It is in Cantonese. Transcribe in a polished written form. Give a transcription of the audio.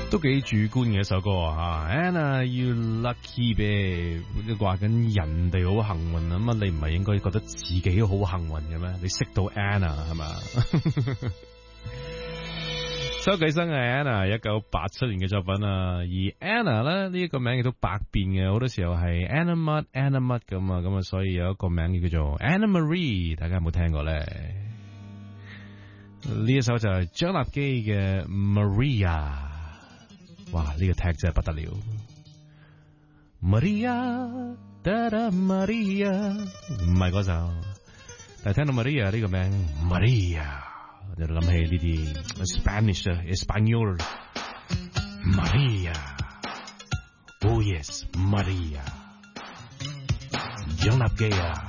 都幾主觀嘅一首歌啊 ！Anna you lucky babe， 你話緊人哋好幸運啊，咁你唔係應該覺得自己好幸運嘅咩？你識到 Anna 係嘛？周啟生係 Anna 1987年嘅作品啊，而 Anna 咧呢一個名亦都百變嘅，好多時候係 Anna 乜 Anna 乜咁啊，咁啊，所以有一個名叫做 Anna Marie， 大家有冇聽過咧？呢一首就係張立基嘅 Maria。哇！呢個 tag 真係不得了 ，Maria， Maria， 唔係嗰首，但係聽到 Maria 呢個名 ，Maria 就諗起呢啲 Spanish、Espanol，Maria，Oh yes，Maria，張立基啊。